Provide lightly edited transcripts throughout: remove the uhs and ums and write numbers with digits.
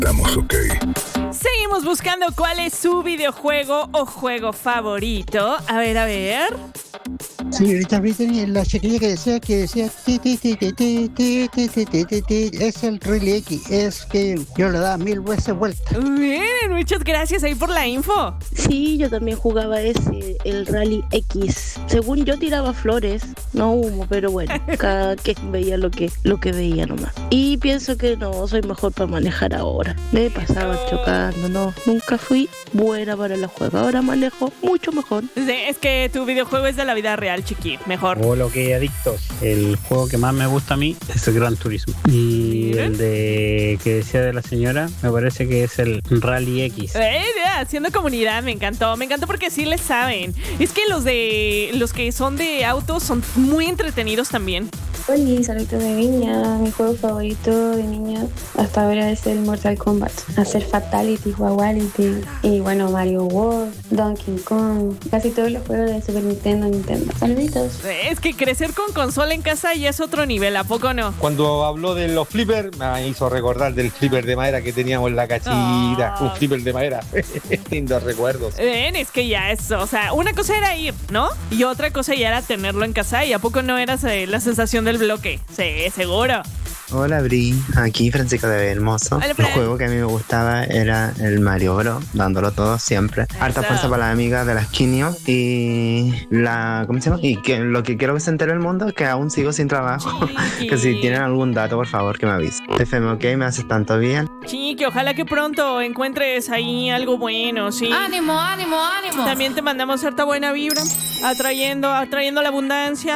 Estamos ok. Seguimos buscando cuál es su videojuego o juego favorito. A ver. Señorita Brittany, la chiquilla que decía ti, ti, ti, ti, ti, ti, ti, ti, ti, ti, ti, es el Rally X, es que yo le daba 1000 veces vuelta. Bien, muchas gracias ahí por la info. Sí, yo también jugaba ese, el Rally X. Según yo tiraba flores, no humo, pero bueno, cada que veía lo que veía nomás. Y pienso que no, soy mejor para manejar ahora. Me pasaba chocando, no, nunca fui buena para los juegos. Ahora manejo mucho mejor. Sí, es que tu videojuego es de la vida real, chiqui, mejor. O lo que adictos. El juego que más me gusta a mí es el Gran Turismo. Y el de que decía de la señora, me parece que es el Rally X. Haciendo comunidad, me encantó porque sí le saben. Es que los que son de autos son muy entretenidos también. Hola, saludos de Viña. Mi juego favorito de niña hasta ahora es el Mortal Kombat. Hacer Fatality, Wawality y bueno, Mario World, Donkey Kong, casi todos los juegos de Super Nintendo. Saluditos. Es que crecer con consola en casa ya es otro nivel, ¿a poco no? Cuando habló de los flippers, me hizo recordar del flipper de madera que teníamos en la cachira. Un flipper de madera. Lindos recuerdos. Es que ya eso, o sea, una cosa era ir, ¿no? Y otra cosa ya era tenerlo en casa. ¿Y a poco no eras la sensación del bloque? Sí, seguro. Hola Bri, aquí Francisco de Hermoso. Hola, el juego que a mí me gustaba era el Mario Bros, dándolo todo siempre. Harta fuerza para las amigas de las Kinio y ¿cómo se llama? Y que lo que quiero que se entere el mundo es que aún sigo sin trabajo. Que si tienen algún dato, por favor, que me avisen. FM OK, me haces tanto bien. Chiqui, ojalá que pronto encuentres ahí algo bueno, ¿sí? ¡Ánimo! También te mandamos harta buena vibra, atrayendo la abundancia.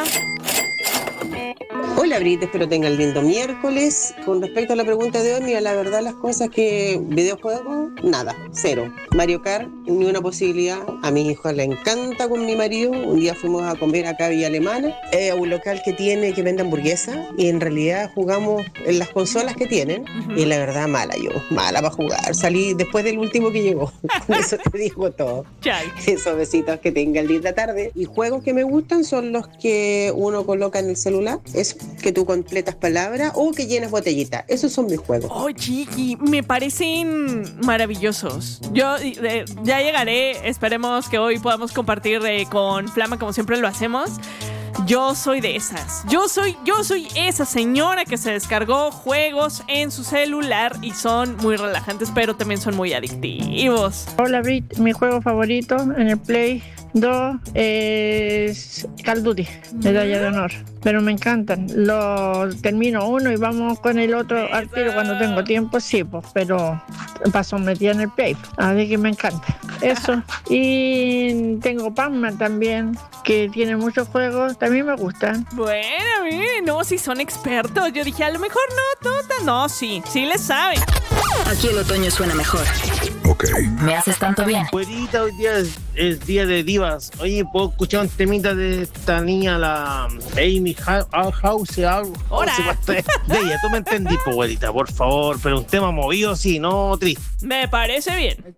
Hola Brit, espero tengan lindo miércoles. Con respecto a la pregunta de hoy, mira, la verdad las cosas que videojuegos, nada, cero. Mario Kart, ni una posibilidad. A mi hija le encanta con mi marido. Un día fuimos a comer acá a Villa Alemana, a un local que vende hamburguesas, y en realidad jugamos en las consolas que tienen, y la verdad mala para jugar. Salí después del último que llegó. Con eso te digo todo. Chai. Esos besitos, que tengan linda tarde. Y juegos que me gustan son los que uno coloca en el celular. Es que tú completas palabras o que llenas botellita. Esos son mis juegos. Oh, chiqui, me parecen maravillosos. Yo ya llegaré. Esperemos que hoy podamos compartir con Flama como siempre lo hacemos. Yo soy de esas. Yo soy esa señora que se descargó juegos en su celular y son muy relajantes, pero también son muy adictivos. Hola Brit, mi juego favorito en el Play 2 es Call of Duty, Medalla de Honor. Pero me encantan. Lo termino uno y vamos con el otro al tiro cuando tengo tiempo, sí, pues, pero paso metida en el Play. Así que me encanta. Eso. Y tengo Pac-Man también, que tiene muchos juegos, también me gustan. Bueno, no, si son expertos. Yo dije, a lo mejor no, no, sí les saben. Aquí el otoño suena mejor. Ok. Me haces tanto bien. Güerita, hoy día es día de divas. Oye, ¿puedo escuchar un temita de esta niña, la Amy House? ¡Hola! De ella, tú me entendí, pues, güerita, por favor. Pero un tema movido, sí, no triste. Me parece bien.